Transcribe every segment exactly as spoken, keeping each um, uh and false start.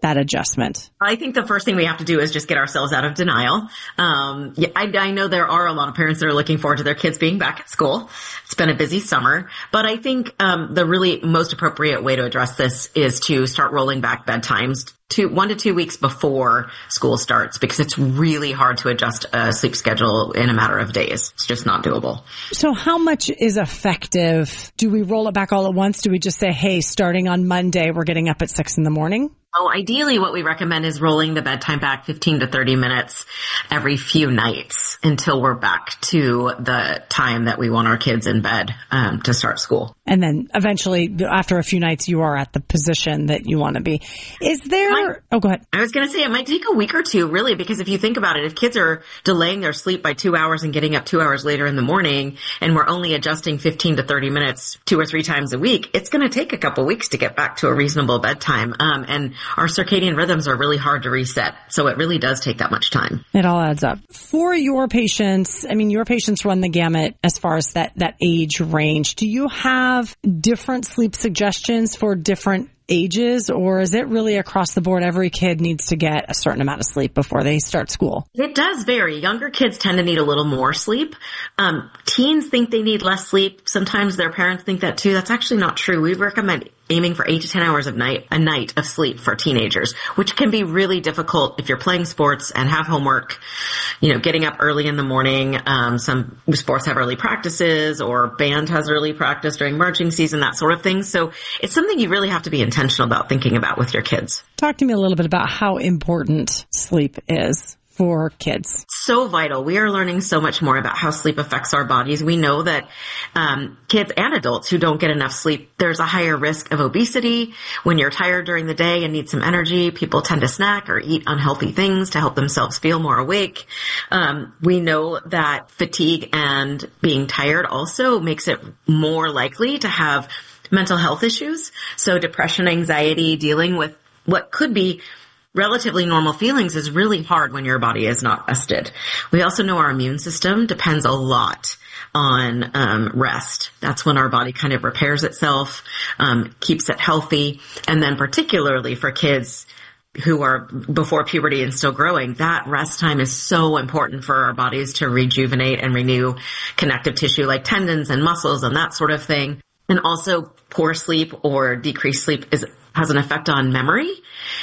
that adjustment? I think the first thing we have to do is just get ourselves out of denial. Um, yeah, I, I know there are a lot of parents that are looking forward to their kids being back at school. It's been a busy summer, but I think um, the really most appropriate way to address this is to start rolling back bedtimes two, one to two weeks before school starts, because it's really hard to adjust a sleep schedule in a matter of days. It's just not doable. So how much is effective? Do we roll it back all at once? Do we just say, hey, starting on Monday, we're getting up at six in the morning? Oh, ideally what we recommend is rolling the bedtime back fifteen to thirty minutes every few nights until we're back to the time that we want our kids in bed um, to start school. And then eventually, after a few nights, you are at the position that you want to be. Is there... Might, oh, go ahead. I was going to say it might take a week or two, really, because if you think about it, if kids are delaying their sleep by two hours and getting up two hours later in the morning, and we're only adjusting fifteen to thirty minutes two or three times a week, it's going to take a couple weeks to get back to a reasonable bedtime. Um, and our circadian rhythms are really hard to reset. So it really does take that much time. It all adds up. For your patients, I mean, your patients run the gamut as far as that, that age range. Do you have different sleep suggestions for different ages, or is it really across the board? Every kid needs to get a certain amount of sleep before they start school. It does vary. Younger kids tend to need a little more sleep. Um, teens think they need less sleep. Sometimes their parents think that too. That's actually not true. We recommend aiming for eight to ten hours of night, a night of sleep for teenagers, which can be really difficult if you're playing sports and have homework, you know, getting up early in the morning. Um, some sports have early practices, or band has early practice during marching season, that sort of thing. So it's something you really have to be intentional about thinking about with your kids. Talk to me a little bit about how important sleep is for kids. So vital. We are learning so much more about how sleep affects our bodies. We know that um, kids and adults who don't get enough sleep, there's a higher risk of obesity. When you're tired during the day and need some energy, people tend to snack or eat unhealthy things to help themselves feel more awake. Um, we know that fatigue and being tired also makes it more likely to have mental health issues. So depression, anxiety, dealing with what could be relatively normal feelings is really hard when your body is not rested. We also know our immune system depends a lot on um, rest. That's when our body kind of repairs itself, um, keeps it healthy. And then particularly for kids who are before puberty and still growing, that rest time is so important for our bodies to rejuvenate and renew connective tissue like tendons and muscles and that sort of thing. And also poor sleep or decreased sleep is has an effect on memory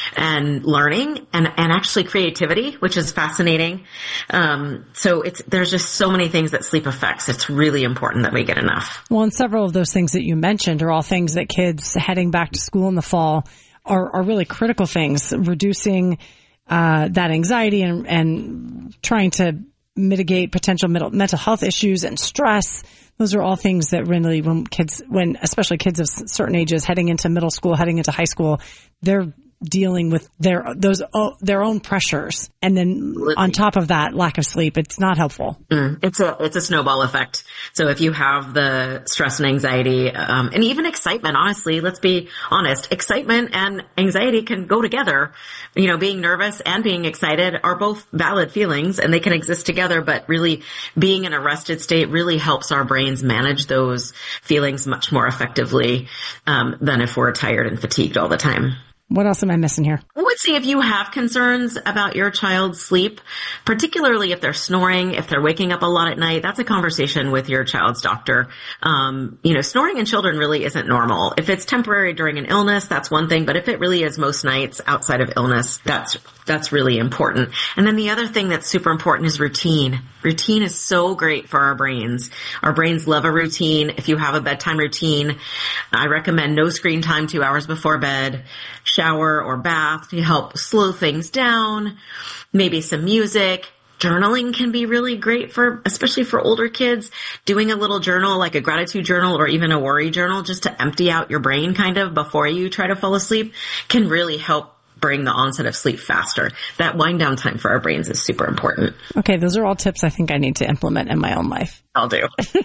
and learning and, and actually creativity, which is fascinating. Um, so it's, there's just so many things that sleep affects. It's really important that we get enough. Well, and several of those things that you mentioned are all things that kids heading back to school in the fall are, are really critical things, reducing, uh, that anxiety and, and trying to mitigate potential mental, mental health issues and stress. Those are all things that really, when kids, when especially kids of certain ages heading into middle school, heading into high school, they're dealing with their those their own pressures, and then on top of that, lack of sleep. It's not helpful. Mm, it's a it's a snowball effect. So if you have the stress and anxiety, um, and even excitement, honestly, let's be honest, excitement and anxiety can go together. You know, being nervous and being excited are both valid feelings, and they can exist together. But really, being in a rested state really helps our brains manage those feelings much more effectively um, than if we're tired and fatigued all the time. What else am I missing here? I would say if you have concerns about your child's sleep, particularly if they're snoring, if they're waking up a lot at night, that's a conversation with your child's doctor. Um, you know, snoring in children really isn't normal. If it's temporary during an illness, that's one thing. But if it really is most nights outside of illness, that's that's really important. And then the other thing that's super important is routine. Routine is so great for our brains. Our brains love a routine. If you have a bedtime routine, I recommend no screen time two hours before bed, shower or bath to help slow things down, maybe some music. Journaling can be really great for, especially for older kids. Doing a little journal, like a gratitude journal or even a worry journal, just to empty out your brain kind of before you try to fall asleep, can really help bring the onset of sleep faster. That wind down time for our brains is super important. Okay, those are all tips I think I need to implement in my own life. I'll do.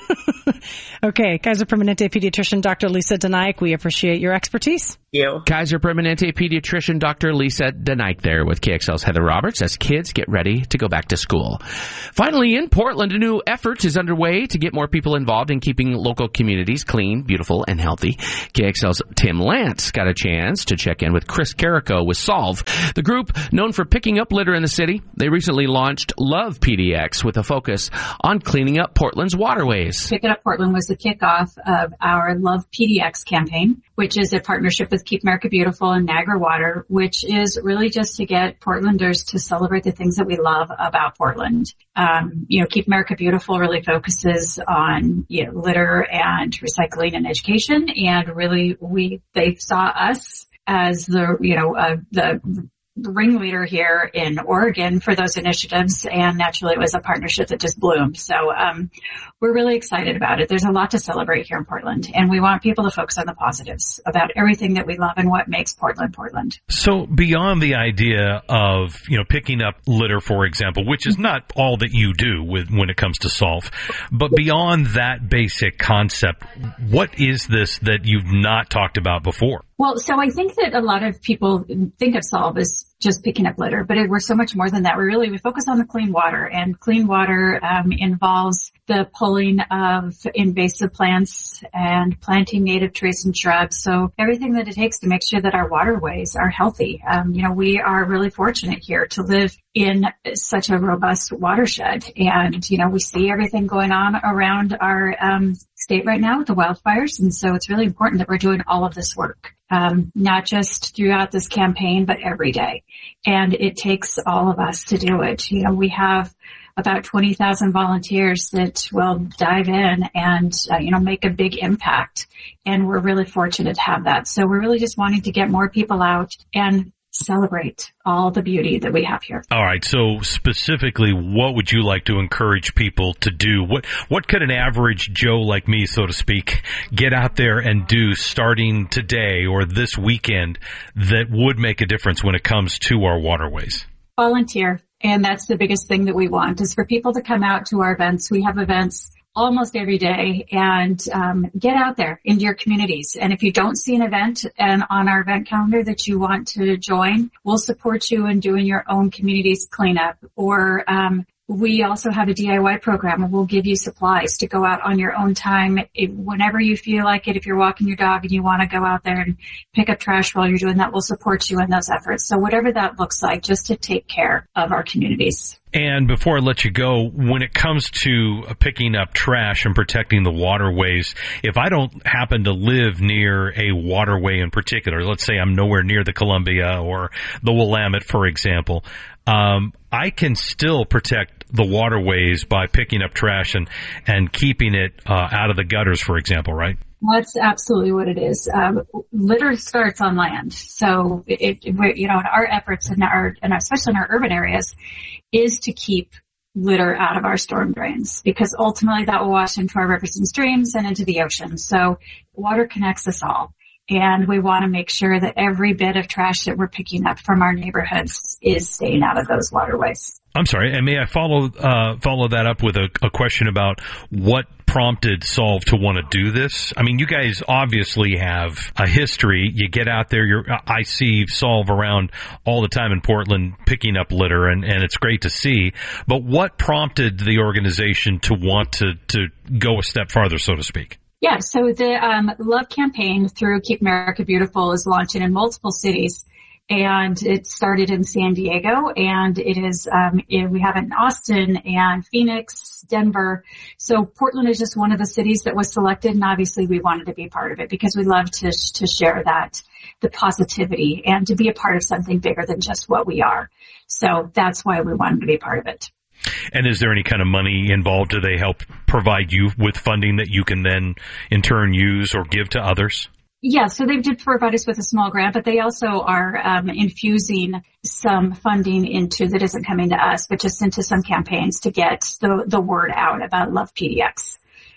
Okay. Kaiser Permanente pediatrician, Doctor Lisa Denaik, we appreciate your expertise. You. Kaiser Permanente pediatrician Doctor Lisa Denaik there with K X L's Heather Roberts as kids get ready to go back to school. Finally, in Portland, a new effort is underway to get more people involved in keeping local communities clean, beautiful, and healthy. K X L's Tim Lance got a chance to check in with Chris Carrico with Solve, the group known for picking up litter in the city. They recently launched Love P D X with a focus on cleaning up Portland's waterways. Pick It Up Portland was the kickoff of our Love P D X campaign, which is a partnership with Keep America Beautiful and Niagara Water, which is really just to get Portlanders to celebrate the things that we love about Portland. Um, you know, Keep America Beautiful really focuses on, you know, litter and recycling and education. And really, we, they saw us as the, you know, uh, the ringleader here in Oregon for those initiatives, and naturally it was a partnership that just bloomed. So um, we're really excited about it. There's a lot to celebrate here in Portland, and we want people to focus on the positives about everything that we love and what makes Portland Portland. So beyond the idea of, you know, picking up litter, for example, which is not all that you do with when it comes to Solve, but beyond that basic concept, what is this that you've not talked about before? Well, so I think that a lot of people think of Solve as just picking up litter, but it, we're so much more than that. We really, we focus on the clean water, and clean water um, involves the pulling of invasive plants and planting native trees and shrubs. So everything that it takes to make sure that our waterways are healthy. Um, you know, we are really fortunate here to live in such a robust watershed, and, you know, we see everything going on around our um, state right now with the wildfires. And so it's really important that we're doing all of this work. Um, not just throughout this campaign, but every day. And it takes all of us to do it. You know, we have about twenty thousand volunteers that will dive in and, uh, you know, make a big impact. And we're really fortunate to have that. So we're really just wanting to get more people out and celebrate all the beauty that we have here. All right. So specifically, what would you like to encourage people to do? What what could an average Joe like me, so to speak, get out there and do starting today or this weekend that would make a difference when it comes to our waterways? Volunteer. And that's the biggest thing that we want, is for people to come out to our events. We have events almost every day, and um, get out there into your communities. And if you don't see an event and on our event calendar that you want to join, we'll support you in doing your own community's cleanup. Or um, we also have a D I Y program, and we'll give you supplies to go out on your own time if, whenever you feel like it. If you're walking your dog and you want to go out there and pick up trash while you're doing that, we'll support you in those efforts. So whatever that looks like, just to take care of our communities. And before I let you go, when it comes to picking up trash and protecting the waterways, if I don't happen to live near a waterway in particular, let's say I'm nowhere near the Columbia or the Willamette, for example, um, I can still protect the waterways by picking up trash and, and keeping it uh, out of the gutters, for example, right? That's absolutely what it is. Um, litter starts on land. So it, it, you know, our efforts in our, and especially in our urban areas, is to keep litter out of our storm drains, because ultimately that will wash into our rivers and streams and into the ocean. So water connects us all. And we want to make sure that every bit of trash that we're picking up from our neighborhoods is staying out of those waterways. I'm sorry, and may I follow uh, follow that up with a, a question about what prompted Solve to want to do this? I mean, you guys obviously have a history. You get out there. You're, I see Solve around all the time in Portland picking up litter, and, and it's great to see. But what prompted the organization to want to, to go a step farther, so to speak? Yeah, so the um, Love campaign through Keep America Beautiful is launching in multiple cities. And it started in San Diego, and it is, um, it, we have it in Austin and Phoenix, Denver. So Portland is just one of the cities that was selected, and obviously we wanted to be part of it because we love to, to share that, the positivity, and to be a part of something bigger than just what we are. So that's why we wanted to be part of it. And is there any kind of money involved? Do they help provide you with funding that you can then in turn use or give to others? Yeah, so they did provide us with a small grant, but they also are um, infusing some funding into, that isn't coming to us, but just into some campaigns to get the, the word out about Love P D X.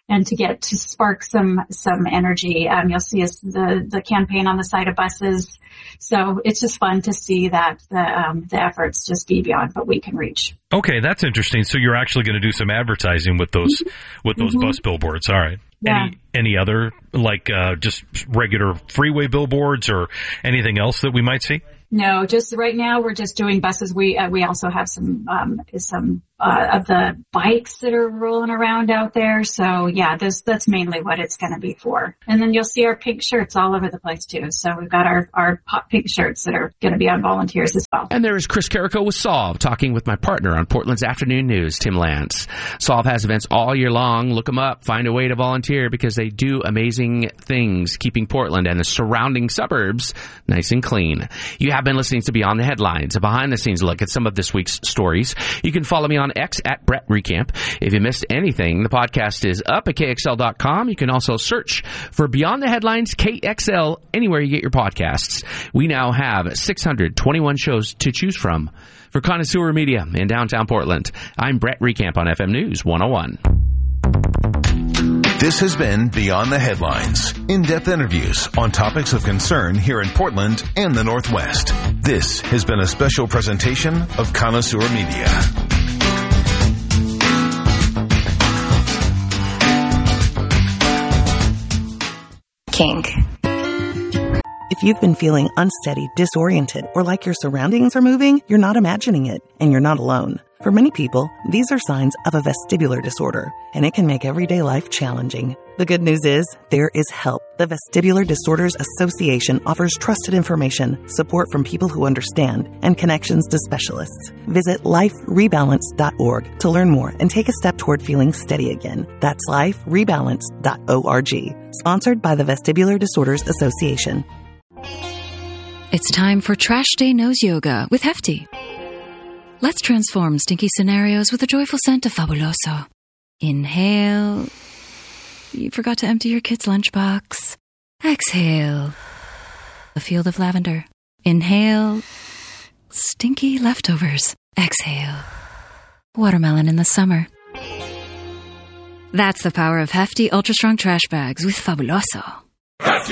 and to get to spark some some energy. Um, you'll see us the the campaign on the side of buses. So it's just fun to see that the um, the efforts just be beyond what we can reach. Okay, that's interesting. So you're actually going to do some advertising with those with those Mm-hmm. bus billboards. All right. Yeah. Any any other like uh, just regular freeway billboards or anything else that we might see? No, just right now we're just doing buses. We uh, we also have some um, some uh, of the bikes that are rolling around out there. So yeah, this that's mainly what it's going to be for. And then you'll see our pink shirts all over the place too. So we've got our our hot pink shirts that are going to be on volunteers as well. And there is Chris Carrico with Solve, talking with my partner on Portland's Afternoon News, Tim Lance. Solve has events all year long. Look them up. Find a way to volunteer because they do amazing things, keeping Portland and the surrounding suburbs nice and clean. You have been listening to Beyond the Headlines, a behind-the-scenes look at some of this week's stories. You can follow me on X at Brett Recamp. If you missed anything, the podcast is up at K X L dot com. You can also search for Beyond the Headlines K X L anywhere you get your podcasts. We now have six hundred twenty-one shows to choose from. For Connoisseur Media in downtown Portland, I'm Brett Recamp on F M News one oh one. This has been Beyond the Headlines, in-depth interviews on topics of concern here in Portland and the Northwest. This has been a special presentation of Connoisseur Media. Kink. If you've been feeling unsteady, disoriented, or like your surroundings are moving, you're not imagining it, and you're not alone. For many people, these are signs of a vestibular disorder, and it can make everyday life challenging. The good news is, there is help. The Vestibular Disorders Association offers trusted information, support from people who understand, and connections to specialists. Visit life rebalance dot org to learn more and take a step toward feeling steady again. That's life rebalance dot org. Sponsored by the Vestibular Disorders Association. It's time for Trash Day Nose Yoga with Hefty. Let's transform stinky scenarios with a joyful scent of Fabuloso. Inhale. You forgot to empty your kid's lunchbox. Exhale. A field of lavender. Inhale. Stinky leftovers. Exhale. Watermelon in the summer. That's the power of Hefty Ultra Strong Trash Bags with Fabuloso.